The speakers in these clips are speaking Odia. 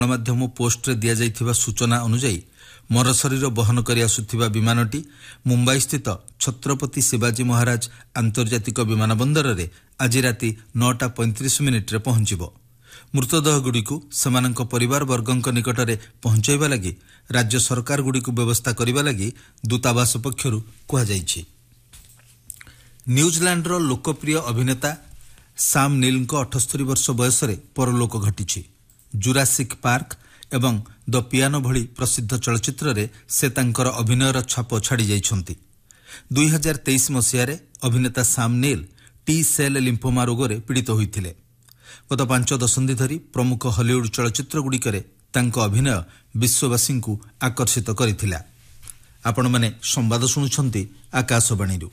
ଗଣମାଧ୍ୟମ ପୋଷ୍ଟରେ ଦିଆଯାଇଥିବା ସୂଚନା ଅନୁଯାୟୀ ମରଶରୀର ବହନ କରି ଆସୁଥିବା ବିମାନଟି ମୁମ୍ବାଇସ୍ଥିତ ଛତ୍ରପତି ଶିବାଜୀ ମହାରାଜ ଆନ୍ତର୍ଜାତିକ ବିମାନ ବନ୍ଦରରେ ଆଜି ରାତି 9:35 ପହଞ୍ଚିବ। ମୃତଦେହଗୁଡ଼ିକୁ ସେମାନଙ୍କ ପରିବାରବର୍ଗଙ୍କ ନିକଟରେ ପହଞ୍ଚାଇବା ଲାଗି ରାଜ୍ୟ ସରକାରଗୁଡ଼ିକୁ ବ୍ୟବସ୍ଥା କରିବା ଲାଗି ଦୂତାବାସ ପକ୍ଷରୁ କୁହାଯାଇଛି। ନ୍ୟୁଜିଲ୍ୟାଣ୍ଡର ଲୋକପ୍ରିୟ ଅଭିନେତା ସାମ୍ ନିଲ୍ଙ୍କ 78 ବର୍ଷ ବୟସରେ ପରଲୋକ ଘଟିଛି। ଜୁରାସିକ୍ ପାର୍କ ଏବଂ ଦ ପିଆନୋ ଭଳି ପ୍ରସିଦ୍ଧ ଚଳଚ୍ଚିତ୍ରରେ ସେ ତାଙ୍କର ଅଭିନୟର ଛାପ ଛାଡ଼ି ଯାଇଛନ୍ତି। 2023 ମସିହାରେ ଅଭିନେତା ସାମ୍ ନିଲ୍ ଟି ସେଲ୍ ଲିମ୍ଫୋମା ରୋଗରେ ପୀଡ଼ିତ ହୋଇଥିଲେ। ଗତ 5 ଦଶନ୍ଧି ଧରି ପ୍ରମୁଖ ହଲିଉଡ୍ ଚଳଚ୍ଚିତ୍ରଗୁଡ଼ିକରେ ତାଙ୍କ ଅଭିନୟ ବିଶ୍ୱବାସୀଙ୍କୁ ଆକର୍ଷିତ କରିଥିଲା। ଆପଣମାନେ ସମ୍ବାଦ ଶୁଣୁଛନ୍ତି ଆକାଶବାଣୀରୁ।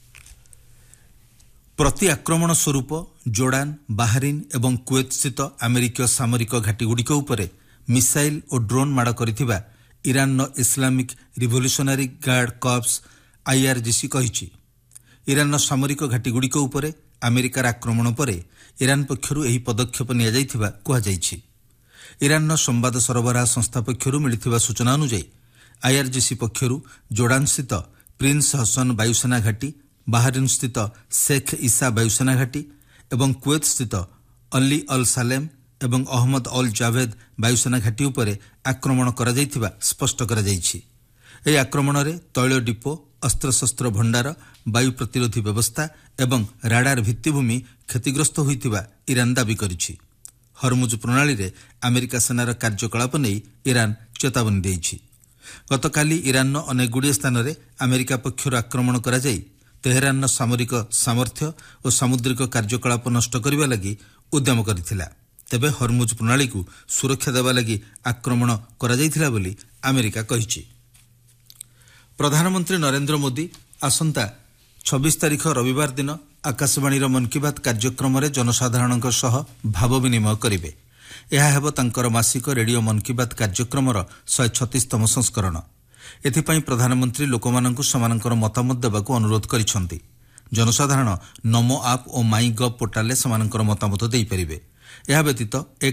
ପ୍ରତି ଆକ୍ରମଣ ସ୍ୱରୂପ ଜୋର୍ଡାନ, ବାହାରିନ୍ ଏବଂ କୁଏତ୍ ସ୍ଥିତ ଆମେରିକୀୟ ସାମରିକ ଘାଟିଗୁଡ଼ିକ ଉପରେ ମିସାଇଲ୍ ଓ ଡ୍ରୋନ୍ ମାଡ଼ କରିଥିବା ଇରାନର Islamic revolutionary guard corps IRGC କହିଛି। ଇରାନର ସାମରିକ ଘାଟିଗୁଡ଼ିକ ଉପରେ ଆମେରିକାର ଆକ୍ରମଣ ପରେ ଇରାନ ପକ୍ଷରୁ ଏହି ପଦକ୍ଷେପ ନିଆଯାଇଥିବା କୁହାଯାଇଛି। ଇରାନର ସମ୍ବାଦ ସରବରାହ ସଂସ୍ଥା ପକ୍ଷରୁ ମିଳିଥିବା ସୂଚନା ଅନୁଯାୟୀ IRGC ପକ୍ଷରୁ ଜୋର୍ଡାନସ୍ଥିତ ପ୍ରିନ୍ସ ହସନ୍ ବାୟୁସେନା ଘାଟି, ବାହାରିନ୍ ସ୍ଥିତ ଶେଖ୍ ଇସା ବାୟୁସେନା ଘାଟି ଏବଂ କୁଏତ୍ ସ୍ଥିତ ଅଲି ଅଲ୍ ସାଲେମ୍ ଏବଂ ଅହମ୍ମଦ ଅଲ୍ ଜାଭେଦ୍ ବାୟୁସେନା ଘାଟି ଉପରେ ଆକ୍ରମଣ କରାଯାଇଥିବା ସ୍ପଷ୍ଟ କରାଯାଇଛି। ଏହି ଆକ୍ରମଣରେ ତୈଳ ଡିପୋ, ଅସ୍ତ୍ରଶସ୍ତ୍ର ଭଣ୍ଡାର, ବାୟୁ ପ୍ରତିରୋଧୀ ବ୍ୟବସ୍ଥା ଏବଂ ରାଡାର ଭିତ୍ତିଭୂମି କ୍ଷତିଗ୍ରସ୍ତ ହୋଇଥିବା ଇରାନ ଦାବି କରିଛି। ହରମୁଜ ପ୍ରଣାଳୀରେ ଆମେରିକା ସେନାର କାର୍ଯ୍ୟକଳାପ ନେଇ ଇରାନ ଚେତାବନୀ ଦେଇଛି। ଗତକାଲି ଇରାନର ଅନେକଗୁଡ଼ିଏ ସ୍ଥାନରେ ଆମେରିକା ପକ୍ଷରୁ ଆକ୍ରମଣ କରାଯାଇ ତେହେରାନର ସାମରିକ ସାମର୍ଥ୍ୟ ଓ ସାମୁଦ୍ରିକ କାର୍ଯ୍ୟକଳାପ ନଷ୍ଟ କରିବା ଲାଗି ଉଦ୍ୟମ କରିଥିଲା। ତେବେ ହରମୁଜ ପ୍ରଣାଳୀକୁ ସୁରକ୍ଷା ଦେବା ଲାଗି ଆକ୍ରମଣ କରାଯାଇଥିଲା ବୋଲି ଆମେରିକା କହିଛି। ପ୍ରଧାନମନ୍ତ୍ରୀ ନରେନ୍ଦ୍ର ମୋଦି ଆସନ୍ତା 26 ତାରିଖ ରବିବାର ଦିନ ଆକାଶବାଣୀର ମନ୍ କି ବାତ୍ କାର୍ଯ୍ୟକ୍ରମରେ ଜନସାଧାରଣଙ୍କ ସହ ଭାବ ବିନିମୟ କରିବେ। ଏହା ହେବ ତାଙ୍କର ମାସିକ ରେଡିଓ ମନ୍ କି ବାତ୍ କାର୍ଯ୍ୟକ୍ରମର 136ତମ ସଂସ୍କରଣ। ଏଥିପାଇଁ ପ୍ରଧାନମନ୍ତ୍ରୀ ଲୋକମାନଙ୍କୁ ସେମାନଙ୍କର ମତାମତ ଦେବାକୁ ଅନୁରୋଧ କରିଛନ୍ତି। ଜନସାଧାରଣ ନମୋ ଆପ୍ ଓ ମାଇ ଗଭ୍ ପୋର୍ଟାଲରେ ସେମାନଙ୍କର ମତାମତ ଦେଇପାରିବେ। ଏହା ବ୍ୟତୀତ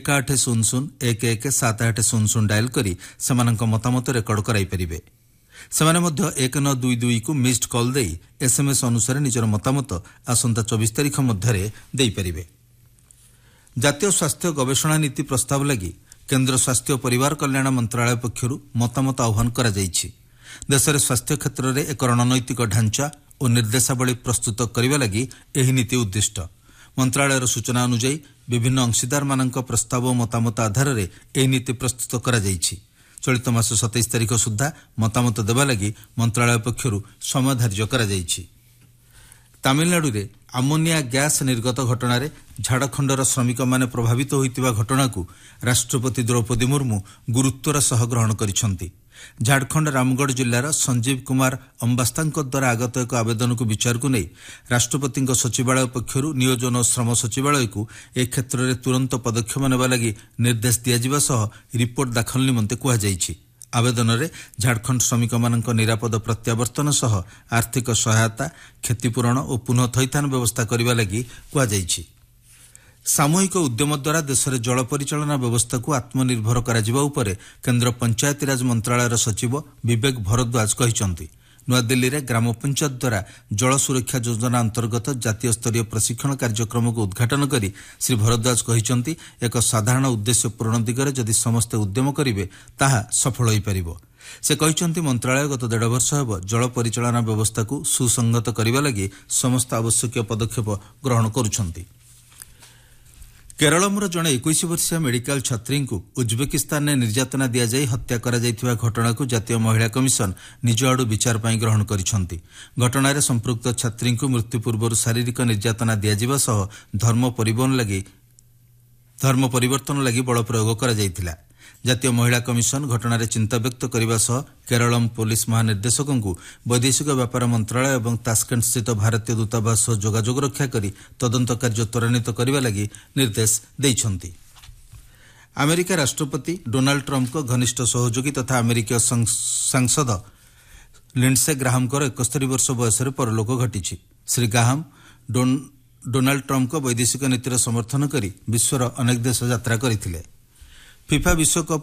1800-11-7800 ଡାଏଲ୍ କରି ସେମାନଙ୍କ ମତାମତ ରେକର୍ଡ କରାଇପାରିବେ। ସେମାନେ ମଧ୍ୟ 1922କୁ ମିସ୍ଡ କଲ୍ ଦେଇ SMS ଅନୁସାରେ ନିଜର ମତାମତ ଆସନ୍ତା 24 ତାରିଖ ମଧ୍ୟରେ ଦେଇପାରିବେ। ଜାତୀୟ ସ୍ୱାସ୍ଥ୍ୟ ଗବେଷଣା ନୀତି ପ୍ରସ୍ତାବ ଲାଗି କେନ୍ଦ୍ର ସ୍ୱାସ୍ଥ୍ୟ ଓ ପରିବାର କଲ୍ୟାଣ ମନ୍ତ୍ରଣାଳୟ ପକ୍ଷରୁ ମତାମତ ଆହ୍ୱାନ କରାଯାଇଛି। ଦେଶରେ ସ୍ୱାସ୍ଥ୍ୟ କ୍ଷେତ୍ରରେ ଏକ ରଣନୈତିକ ଢାଞ୍ଚା ଓ ନିର୍ଦ୍ଦେଶାବଳୀ ପ୍ରସ୍ତୁତ କରିବା ଲାଗି ଏହି ନୀତି ଉଦ୍ଦିଷ୍ଟ। ମନ୍ତ୍ରଣାଳୟର ସୂଚନା ଅନୁଯାୟୀ ବିଭିନ୍ନ ଅଂଶୀଦାରମାନଙ୍କ ପ୍ରସ୍ତାବ ଓ ମତାମତ ଆଧାରରେ ଏହି ନୀତି ପ୍ରସ୍ତୁତ କରାଯାଇଛି। ଚଳିତ ମାସ 27 ତାରିଖ ସୁଦ୍ଧା ମତାମତ ଦେବା ଲାଗି ମନ୍ତ୍ରଣାଳୟ ପକ୍ଷରୁ ସମୟ ଧାର୍ଯ୍ୟ କରାଯାଇଛି। ତାମିଲନାଡୁରେ ଆମୋନିଆ ଗ୍ୟାସ୍ ନିର୍ଗତ ଘଟଣାରେ ଝାଡ଼ଖଣ୍ଡର ଶ୍ରମିକମାନେ ପ୍ରଭାବିତ ହୋଇଥିବା ଘଟଣାକୁ ରାଷ୍ଟ୍ରପତି ଦ୍ରୌପଦୀ ମୁର୍ମୁ ଗୁରୁତ୍ୱର ସହ ଗ୍ରହଣ କରିଛନ୍ତି। ଝାଡ଼ଖଣ୍ଡ ରାମଗଡ଼ ଜିଲ୍ଲାର ସଞ୍ଜୀବ କୁମାର ଅମ୍ବାସ୍ତାଙ୍କ ଦ୍ୱାରା ଆଗତ ଏକ ଆବେଦନକୁ ବିଚାରକୁ ନେଇ ରାଷ୍ଟ୍ରପତିଙ୍କ ସଚିବାଳୟ ପକ୍ଷରୁ ନିୟୋଜନ ଓ ଶ୍ରମ ସଚିବାଳୟକୁ ଏ କ୍ଷେତ୍ରରେ ତୁରନ୍ତ ପଦକ୍ଷେପ ନେବା ଲାଗି ନିର୍ଦ୍ଦେଶ ଦିଆଯିବା ସହ ରିପୋର୍ଟ ଦାଖଲ ନିମନ୍ତେ କୁହାଯାଇଛି। ଆବେଦନରେ ଝାଡ଼ଖଣ୍ଡ ଶ୍ରମିକମାନଙ୍କ ନିରାପଦ ପ୍ରତ୍ୟାବର୍ତ୍ତନ ସହ ଆର୍ଥିକ ସହାୟତା, କ୍ଷତିପୂରଣ ଓ ପୁନଃ ଥଇଥାନ ବ୍ୟବସ୍ଥା କରିବା ଲାଗି କୁହାଯାଇଛି। ସାମୂହିକ ଉଦ୍ୟମ ଦ୍ୱାରା ଦେଶରେ ଜଳ ପରିଚାଳନା ବ୍ୟବସ୍ଥାକୁ ଆତ୍ମନିର୍ଭର କରାଯିବା ଉପରେ କେନ୍ଦ୍ର ପଞ୍ଚାୟତିରାଜ ମନ୍ତ୍ରଣାଳୟର ସଚିବ ବିବେକ ଭରଦ୍ୱାଜ କହିଛନ୍ତି। ନୂଆଦିଲ୍ଲୀରେ ଗ୍ରାମ ପଞ୍ଚାୟତ ଦ୍ୱାରା ଜଳ ସୁରକ୍ଷା ଯୋଜନା ଅନ୍ତର୍ଗତ ଜାତୀୟ ସ୍ତରୀୟ ପ୍ରଶିକ୍ଷଣ କାର୍ଯ୍ୟକ୍ରମକୁ ଉଦ୍ଘାଟନ କରି ଶ୍ରୀ ଭରଦ୍ୱାଜ କହିଛନ୍ତି, ଏକ ସାଧାରଣ ଉଦ୍ଦେଶ୍ୟ ପୂରଣ ଦିଗରେ ଯଦି ସମସ୍ତେ ଉଦ୍ୟମ କରିବେ ତାହା ସଫଳ ହୋଇପାରିବ। ସେ କହିଛନ୍ତି, ମନ୍ତ୍ରଣାଳୟ ଗତ 1.5 ବର୍ଷ ହେବ ଜଳ ପରିଚାଳନା ବ୍ୟବସ୍ଥାକୁ ସୁସଂଗତ କରିବା ଲାଗି ସମସ୍ତ ଆବଶ୍ୟକୀୟ ପଦକ୍ଷେପ ଗ୍ରହଣ କରୁଛନ୍ତି। କେରଳମର ଜଣେ 21 ବର୍ଷୀୟ ମେଡିକାଲ ଛାତ୍ରୀଙ୍କୁ ଉଜବେକିସ୍ତାନରେ ନିର୍ଯାତନା ଦିଆଯାଇ ହତ୍ୟା କରାଯାଇଥିବା ଘଟଣାକୁ ଜାତୀୟ ମହିଳା କମିଶନ ନିଜ ଆଡୁ ବିଚାର ପାଇଁ ଗ୍ରହଣ କରିଛନ୍ତି। ଘଟଣାରେ ସମ୍ପୃକ୍ତ ଛାତ୍ରୀଙ୍କୁ ମୃତ୍ୟୁ ପୂର୍ବରୁ ଶାରୀରିକ ନିର୍ଯାତନା ଦିଆଯିବା ସହ ଧର୍ମ ପରିବର୍ତ୍ତନ ଲାଗି ବଳ ପ୍ରୟୋଗ କରାଯାଇଥିଲା। ଜାତୀୟ ମହିଳା କମିଶନ ଘଟଣାରେ ଚିନ୍ତା ବ୍ୟକ୍ତ କରିବା ସହ କେରଳମ୍ ପୋଲିସ ମହାନିର୍ଦ୍ଦେଶକଙ୍କୁ ବୈଦେଶିକ ବ୍ୟାପାର ମନ୍ତ୍ରଣାଳୟ ଏବଂ ତାସ୍କେଣ୍ଟ ସ୍ଥିତ ଭାରତୀୟ ଦୂତାବାସ ସହ ଯୋଗାଯୋଗ ରକ୍ଷା କରି ତଦନ୍ତ କାର୍ଯ୍ୟ ତ୍ୱରାନ୍ୱିତ କରିବା ଲାଗି ନିର୍ଦ୍ଦେଶ ଦେଇଛନ୍ତି। ଆମେରିକା ରାଷ୍ଟ୍ରପତି ଡୋନାଲ୍ଡ ଟ୍ରମ୍ପଙ୍କ ଘନିଷ୍ଠ ସହଯୋଗୀ ତଥା ଆମେରିକୀୟ ସାଂସଦ ଲିଣ୍ଡସେ ଗ୍ରାହାମଙ୍କର 71 ବର୍ଷ ବୟସରେ ପରଲୋକ ଘଟିଛି। ଶ୍ରୀ ଗ୍ରାହାମ ଡୋନାଲ୍ଡ ଟ୍ରମ୍ପଙ୍କ ବୈଦେଶିକ ନୀତିର ସମର୍ଥନ କରି ବିଶ୍ୱର ଅନେକ ଦେଶ ଯାତ୍ରା କରିଥିଲେ। ଫିଫା ବିଶ୍ୱକପ୍